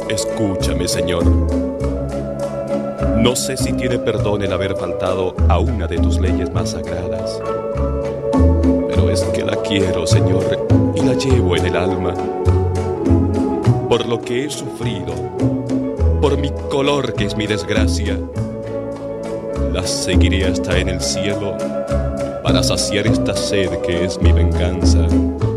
Escúchame, Señor. No sé si tiene perdón el haber faltado a una de tus leyes más sagradas, pero es que la quiero, Señor, y la llevo en el alma. Por lo que he sufrido, por mi color que es mi desgracia, la seguiré hasta en el cielo para saciar esta sed que es mi venganza.